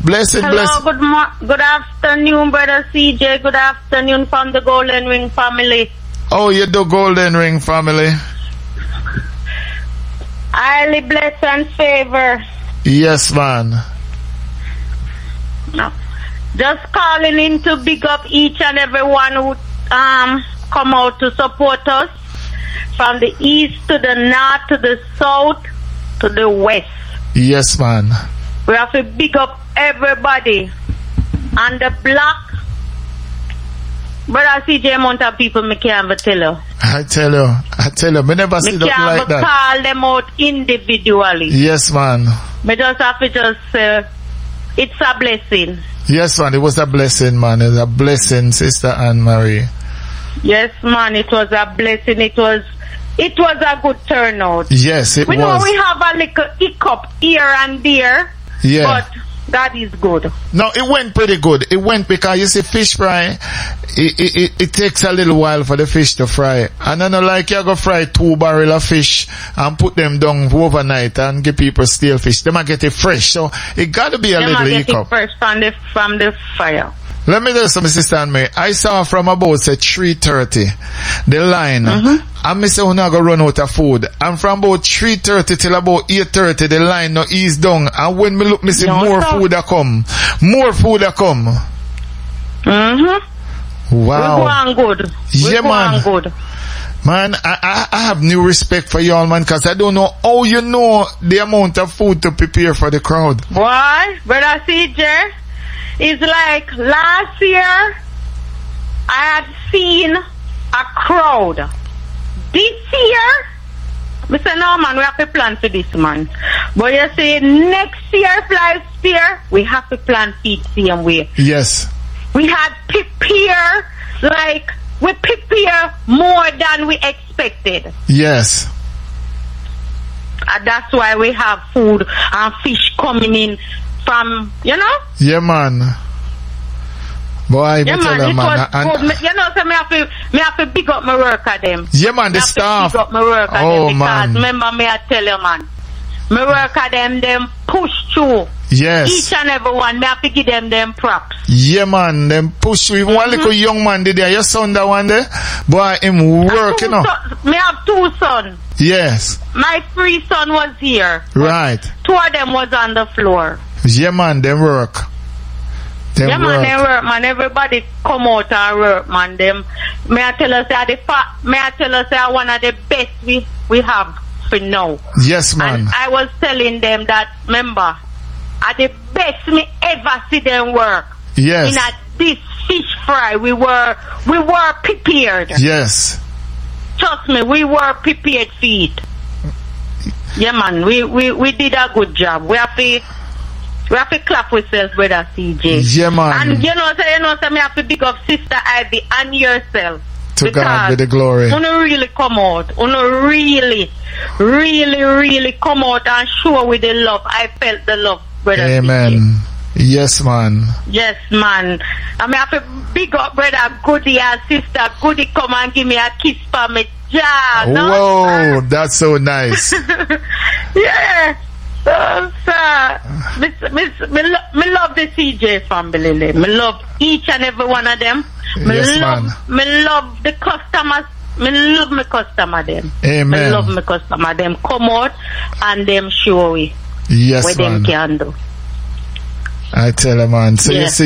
Blessing, Hello, good afternoon, Brother CJ. Good afternoon from the Golden Ring family. Oh, you do Golden Ring family? Highly blessed and favor. Yes, man. No. Just calling in to big up each and everyone who come out to support us. From the east to the north to the south to the west. Yes, man. We have to big up everybody. And the block. Brother CJ, amount of people me can't even tell you. I tell you, me never see that like that. Call them out individually. Yes, man. Me just have to just say, it's a blessing. Yes, man, it was a blessing, man. It was a blessing, Sister Anne-Marie. Yes, man, it was a blessing. It was a good turnout. Yes, it was. We know we have a little hiccup here and there. Yeah. But God is good. No, it went pretty good. It went because you see fish fry, it takes a little while for the fish to fry. And I know like you go fry 2 barrels of fish and put them down overnight and give people stale fish. They might get it fresh. So it gotta be a little hiccup. They might get it fresh from the fire. Let me tell you something, Sister Anne-Marie. I saw from about say 3:30 the line. And me say, we're not going to run out of food. And from about 3:30 till about 8:30, the line no ease down. And when me look, me see more food that come. More food that come. Wow. We're going good. Yeah, man. Good. Man, I have new respect for y'all, man, because I don't know how you know the amount of food to prepare for the crowd. Why? Brother CJ, it's like last year, I had seen a crowd. This year, we say, no, man, we have to plan for this, man. But you say, next year, Fly Spear, we have to plan for it same way. Yes. We had prepare, like, we prepare more than we expected. Yes. And that's why we have food and fish coming in from, you know? Yeah, man. Boy, yeah, man, it was good. You know, so me have to big up my work at them. Yeah, man, the staff. Big up my work at them because man. Remember me, I tell you, man. My work at them push through. Yes. Each and every one, me have to give them props. Yeah, man, them push through. Even one little young man did there. Your son that one there? Boy, him work, you know. Me have 2 sons. Yes. My 3 son was here. Right. 2 of them was on the floor. Yeah, man, them work. Yeah, man, they work, man. Everybody come out and work, man. Them, may I tell us that one of the best we have for now. Yes, man. And I was telling them that, remember, are the best me ever see them work. Yes. In this fish fry, we were prepared. Yes. Trust me, we were prepared for it. Yeah, man, we did a good job. We have to clap ourselves, Brother CJ. Yeah, man. And you know, me have to big up Sister Ivy and yourself. To God be the glory. You really come out. You really come out and show with the love. I felt the love, Brother Amen. CJ. Yes, man. Yes, man. I have to big up Brother Goody and Sister Goody come and give me a kiss for me jaw. Whoa, that's so nice. Yeah. Sir, me love the CJ family. Me love each and every one of them. Me love the customers. Me love my customer them. Amen. Me love my customer them. Come out and them show we. Yes, what man. Them can do. I tell you, man. So you see